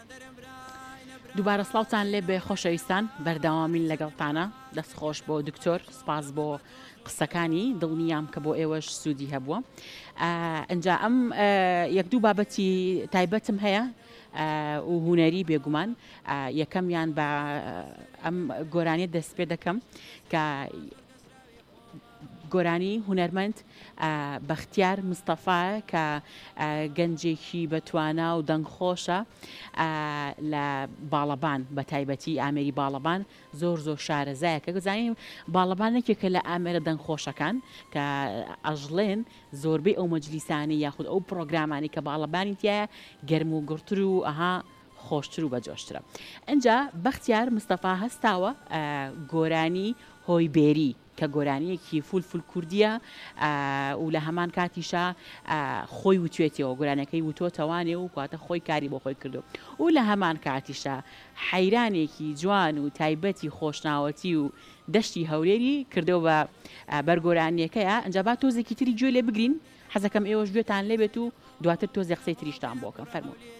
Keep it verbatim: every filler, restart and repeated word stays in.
دووبارە سڵاوتان لێ بێ خۆشەویستان، بەردەوامین لەگەڵتانە. دەستخۆش بۆ دکتۆر، سپاس بۆ قسەکانی دڵنیام کە بۆ ئێوەش سوودی هەبووە. ئەنجا ئەم یەک دوو بابەتی تایبەتم هەیە و هوەری بێگومان. یەکەمیان بە ئەم گۆرانیە دەست پێ دەکەم کە گۆرانی هونەرمەند بەختیار مستەفا کە گەنجێکی بەتوانا و دەنگخۆشە لە باڵەبان، بە تایبەتی ئامێری باڵەبان زۆر زۆر شارەزایەکە. گوزانین باڵەبانێکێکە لە ئامێرە دەنگخۆشەکان کە ئەژڵێن زۆربەی ئەو مەجلیسانی یاخود ئەو پرۆگرامانی کە باڵەبانی تایە گەرم و گرتر و ئەها خۆشتر و بەجۆشترە. ئەنجا بەختیار مستەفا هەستاوە گۆرانی هۆی بێری کە گۆرانیەکی فول فول کوردیە و لە هەمان کاتیشە خۆی وتوێتەوە، گۆرانەکەی وتۆتەوانێ و کاتە خۆی کاری بۆ خۆی کردو و لە هەمان کاتیشە حەیرانێکی جوان و تایبەتی خۆشناوەتی و دەشتی هەورێری کردەوە بە بەرگۆرانیەکەیە. ئەنجا با تۆزێکی تری گوێ لێ بگرین، حەزەکەم ئێوەش گوێتان لێبێت و دواتر تۆزێ قسەی تریشتان بۆکەم. فەرمووی.